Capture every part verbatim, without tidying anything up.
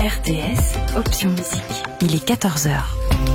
R T S, option musique. Il est quatorze heures.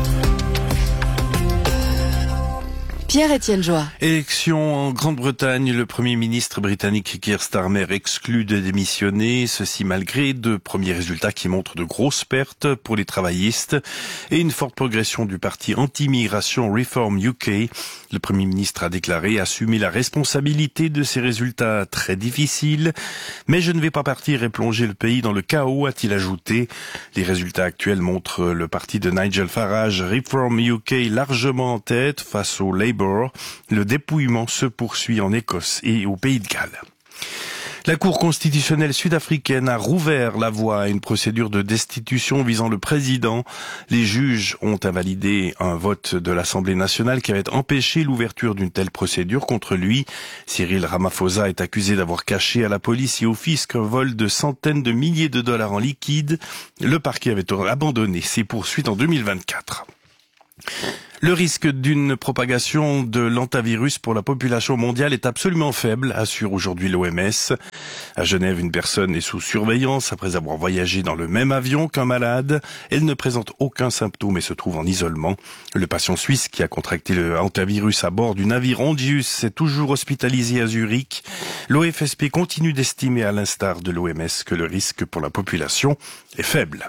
Pierre-Étienne Joie. Élection en Grande-Bretagne, le Premier ministre britannique Keir Starmer exclut de démissionner, ceci malgré de premiers résultats qui montrent de grosses pertes pour les travaillistes et une forte progression du parti anti-immigration Reform U K. Le Premier ministre a déclaré assumer la responsabilité de ces résultats très difficiles, mais je ne vais pas partir et plonger le pays dans le chaos, a-t-il ajouté. Les résultats actuels montrent le parti de Nigel Farage, Reform U K, largement en tête face au Labour. Le dépouillement se poursuit en Écosse et au Pays de Galles. La Cour constitutionnelle sud-africaine a rouvert la voie à une procédure de destitution visant le président. Les juges ont invalidé un vote de l'Assemblée nationale qui avait empêché l'ouverture d'une telle procédure contre lui. Cyril Ramaphosa est accusé d'avoir caché à la police et au fisc un vol de centaines de milliers de dollars en liquide. Le parquet avait abandonné ses poursuites en deux mille vingt-quatre. Le risque d'une propagation de l'hantavirus pour la population mondiale est absolument faible, assure aujourd'hui l'O M S. À Genève, une personne est sous surveillance après avoir voyagé dans le même avion qu'un malade. Elle ne présente aucun symptôme et se trouve en isolement. Le patient suisse qui a contracté le hantavirus à bord du navire Hondius est toujours hospitalisé à Zurich. L'O F S P continue d'estimer, à l'instar de l'O M S, que le risque pour la population est faible.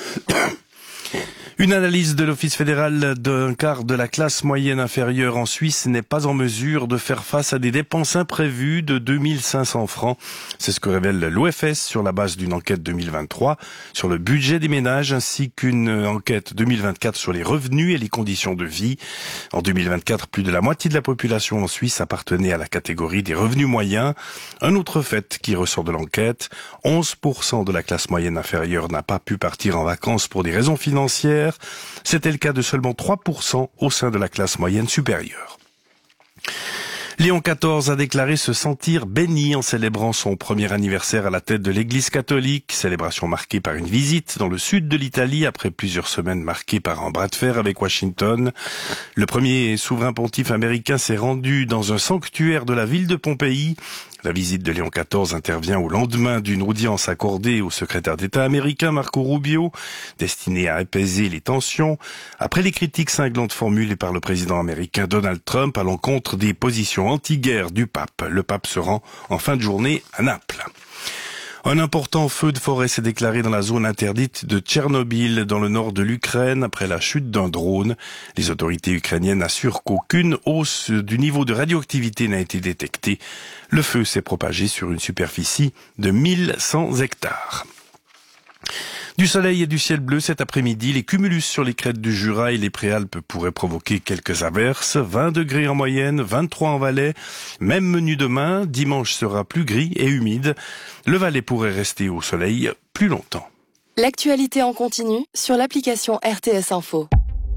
Une analyse de l'Office fédéral d'un quart de la classe moyenne inférieure en Suisse n'est pas en mesure de faire face à des dépenses imprévues de deux mille cinq cents francs. C'est ce que révèle l'O F S sur la base d'une enquête deux mille vingt-trois sur le budget des ménages ainsi qu'une enquête deux mille vingt-quatre sur les revenus et les conditions de vie. En deux mille vingt-quatre, plus de la moitié de la population en Suisse appartenait à la catégorie des revenus moyens. Un autre fait qui ressort de l'enquête, onze pour cent de la classe moyenne inférieure n'a pas pu partir en vacances pour des raisons financières. C'était le cas de seulement trois pour cent au sein de la classe moyenne supérieure. Léon quatorze a déclaré se sentir béni en célébrant son premier anniversaire à la tête de l'Église catholique, célébration marquée par une visite dans le sud de l'Italie après plusieurs semaines marquées par un bras de fer avec Washington. Le premier souverain pontife américain s'est rendu dans un sanctuaire de la ville de Pompéi. La visite de Léon quatorze intervient au lendemain d'une audience accordée au secrétaire d'État américain Marco Rubio, destinée à apaiser les tensions, après les critiques cinglantes formulées par le président américain Donald Trump à l'encontre des positions anti-guerre du pape. Le pape se rend en fin de journée à Naples. Un important feu de forêt s'est déclaré dans la zone interdite de Tchernobyl, dans le nord de l'Ukraine, après la chute d'un drone. Les autorités ukrainiennes assurent qu'aucune hausse du niveau de radioactivité n'a été détectée. Le feu s'est propagé sur une superficie de mille cent hectares. Du soleil et du ciel bleu cet après-midi, les cumulus sur les crêtes du Jura et les Préalpes pourraient provoquer quelques averses. vingt degrés en moyenne, vingt-trois en Valais. Même menu demain, dimanche sera plus gris et humide. Le Valais pourrait rester au soleil plus longtemps. L'actualité en continu sur l'application R T S Info.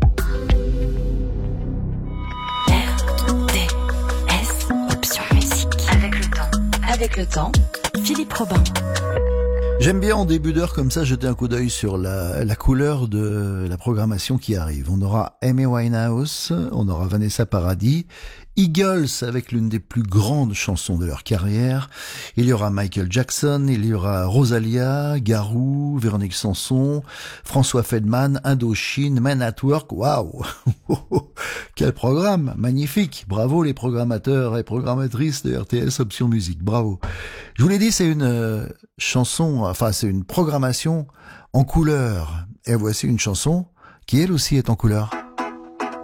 R T S, option musique. Avec le temps. Avec le temps, Philippe Robin. J'aime bien en début d'heure comme ça jeter un coup d'œil sur la, la couleur de la programmation qui arrive. On aura Amy Winehouse, on aura Vanessa Paradis, Eagles avec l'une des plus grandes chansons de leur carrière. Il y aura Michael Jackson, il y aura Rosalia, Garou, Véronique Sanson, François Feldman, Indochine, Man at Work. Waouh, quel programme magnifique. Bravo les programmateurs et programmatrices de R T S Option Musique. Bravo. Je vous l'ai dit, c'est une euh, chanson, enfin c'est une programmation en couleur. Et voici une chanson qui elle aussi est en couleur.